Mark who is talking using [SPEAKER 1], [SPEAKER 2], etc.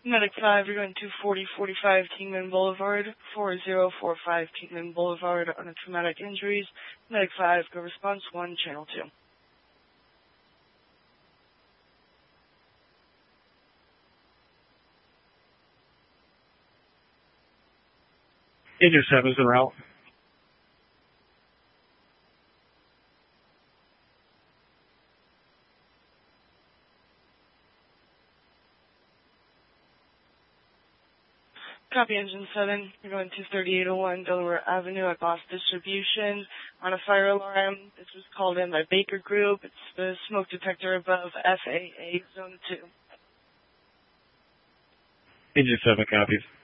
[SPEAKER 1] Medic 5, you're going to 4045 Kingman Boulevard, 4045 Kingman Boulevard on a traumatic injuries. Medic 5, go response 1, channel 2.
[SPEAKER 2] Agent 7 is en route.
[SPEAKER 1] Copy, Engine 7. You're going to 3801 Delaware Avenue at Boss Distribution on a fire alarm. This was called in by Baker Group. It's the smoke detector above FAA Zone 2.
[SPEAKER 2] Agent 7 copies.